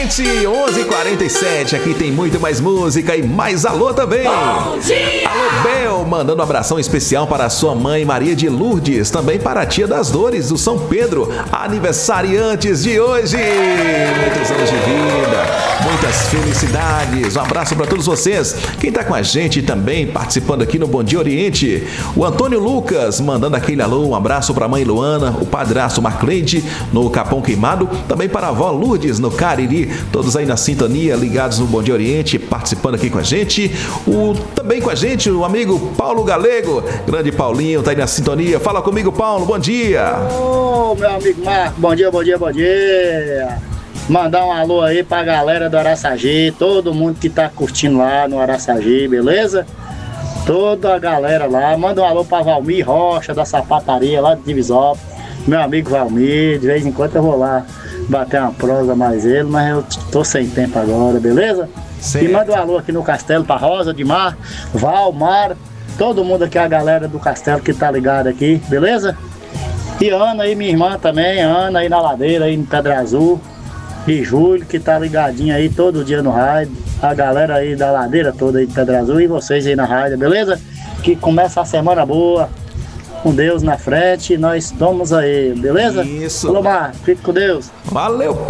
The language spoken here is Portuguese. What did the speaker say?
11h47, aqui tem muito mais música e mais alô também. Bom dia! Alô, Bel, mandando um abração especial para a sua mãe Maria de Lourdes, também para a tia das Dores do São Pedro, aniversariantes de hoje. Muitos anos de vida, muitas felicidades. Um abraço para todos vocês. Quem está com a gente também participando aqui no Bom Dia Oriente, o Antônio Lucas, mandando aquele alô, um abraço para a mãe Luana, o padrasto Marcleide no Capão Queimado, também para a avó Lourdes no Cariri. Todos aí na sintonia, ligados no Bom Dia Oriente, participando aqui com a gente. Também com a gente o amigo Paulo Galego, grande Paulinho, tá aí na sintonia. Fala comigo, Paulo, bom dia. Ô, meu amigo Marco, bom dia, bom dia, bom dia. Mandar um alô aí pra galera do Araçagi, todo mundo que tá curtindo lá no Araçagi, beleza? Toda a galera lá, manda um alô pra Valmir Rocha, da Sapataria, lá de Divisópolis. Meu amigo Valmir, de vez em quando eu vou lá bater uma prosa mais ele, mas eu tô sem tempo agora, beleza? Certo. E manda um alô aqui no Castelo pra Rosa de Mar, Valmar, todo mundo aqui, a galera do Castelo que tá ligado aqui, beleza? E Ana aí, minha irmã também, Ana aí na Ladeira, aí em Pedra Azul, e Júlio que tá ligadinho aí todo dia no rádio, a galera aí da Ladeira toda aí de Pedra Azul e vocês aí na rádio, beleza? Que começa a semana boa, com Deus na frente, nós estamos aí, beleza? Isso. Falou, Mar, fique com Deus. Valeu,